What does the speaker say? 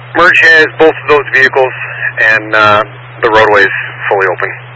Merge has both of those vehicles, and the roadway is fully open.